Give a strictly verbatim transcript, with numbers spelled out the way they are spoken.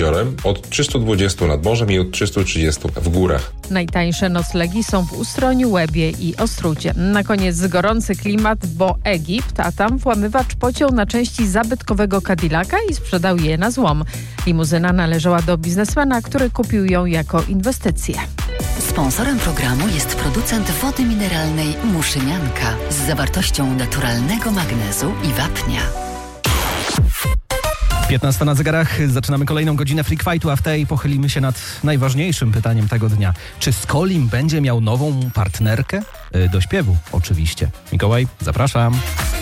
jeziorem, od trzystu dwudziestu nad morzem i od trzystu trzydziestu w górach. Najtańsze noclegi są w Ustroniu, Łebie i Ostródzie. Na koniec gorący klimat, bo Egipt, a tam włamywacz pociął na części zabytkowego Cadillaca i sprzedał je na złom. Limuzyna należała do biznesmena, który kupił ją jako inwestycję. Sponsorem programu jest producent wody mineralnej Muszynianka z zawartością naturalnego magnezu i wapnia. piętnasta na zegarach. Zaczynamy kolejną godzinę Freak Fightu, a w tej pochylimy się nad najważniejszym pytaniem tego dnia. Czy Skolim będzie miał nową partnerkę? Yy, do śpiewu oczywiście. Mikołaj, zapraszam.